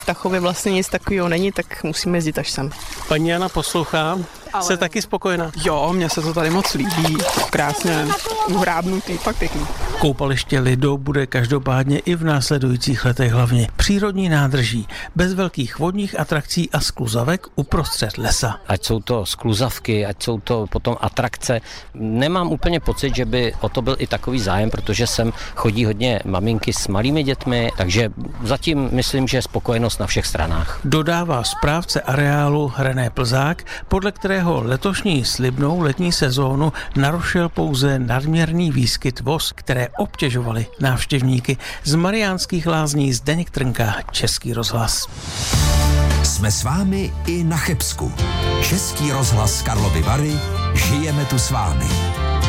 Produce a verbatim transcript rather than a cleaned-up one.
V Tachově vlastně nic takového není, tak musíme jezdit až sem. Paní Jana poslouchá, Ale... jste taky spokojená? Jo, mně se to tady moc líbí. Krásně uhrábnutý, fakt pěkný. Koupaliště Lido bude každopádně i v následujících letech hlavně přírodní nádrží, bez velkých vodních atrakcí a skluzavek uprostřed lesa. Ať jsou to skluzavky, ať jsou to potom atrakce. Nemám úplně pocit, že by o to byl i takový zájem, protože sem chodí hodně maminky s malými dětmi, takže zatím myslím, že spokojenost na všech stranách. Dodává správce areálu René Plzák, podle kterého letošní slibnou letní sezónu narušil pouze nadměrný výskyt vos, které obtěžovaly návštěvníky. Z Mariánských Lázní Zdeněk Trnka, Český rozhlas. Jsme s vámi i na Chebsku. Český rozhlas Karlovy Vary, žijeme tu s vámi.